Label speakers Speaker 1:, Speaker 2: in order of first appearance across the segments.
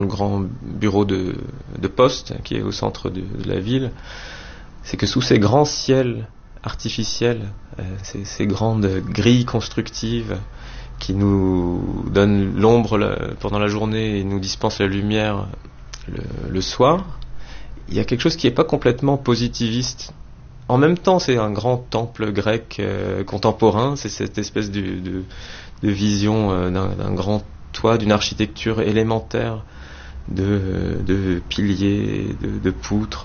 Speaker 1: Le grand bureau de poste qui est au centre de la ville, c'est que sous ces grands ciels artificiels, ces grandes grilles constructives qui nous donnent l'ombre pendant la journée et nous dispensent la lumière le soir, il y a quelque chose qui n'est pas complètement positiviste. En même temps, c'est un grand temple grec contemporain, c'est cette espèce de vision d'un grand toit, d'une architecture élémentaire, de piliers, de poutres.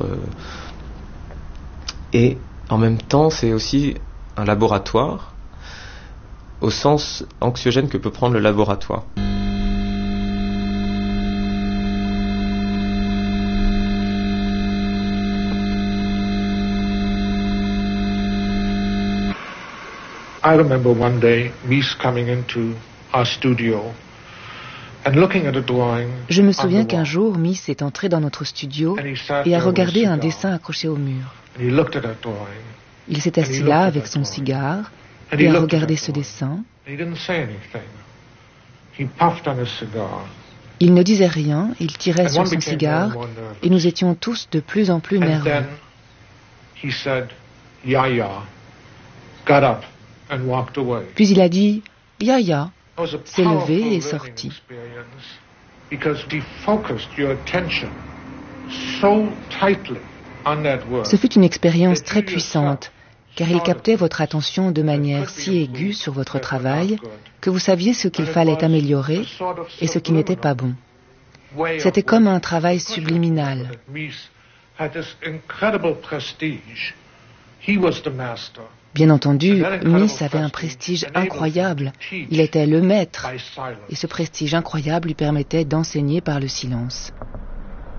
Speaker 1: Et en même temps, c'est aussi un laboratoire, au sens anxiogène que peut prendre le laboratoire.
Speaker 2: I remember one day Mies coming into our studio and looking at a drawing.
Speaker 3: Je me souviens qu'un jour, Mies est entré dans notre studio et a regardé un dessin accroché au mur. Il s'est assis là avec son cigare et a regardé ce dessin. Il ne disait rien, il tirait sur son cigare et nous étions tous de plus en plus nerveux. Puis il a dit « Ya, », s'est levé et est sorti. Ce fut une expérience très puissante, car il captait votre attention de manière si aiguë sur votre travail que vous saviez ce qu'il fallait améliorer et ce qui n'était pas bon. C'était comme un travail subliminal. Bien entendu, Mies avait un prestige incroyable. Il était le maître, et ce prestige incroyable lui permettait d'enseigner par le silence.